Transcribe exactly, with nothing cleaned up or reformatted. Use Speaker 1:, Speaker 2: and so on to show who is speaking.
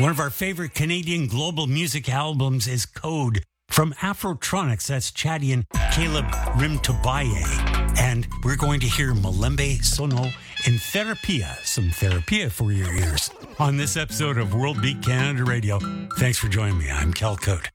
Speaker 1: One of our favorite Canadian global music albums is Code from Afrotronics. That's Chadi and Caleb Rimtobaye. And we're going to hear Malembe Sono in Therapia, some Therapia for your ears, on this episode of World Beat Canada Radio. Thanks for joining me. I'm Cal Cote.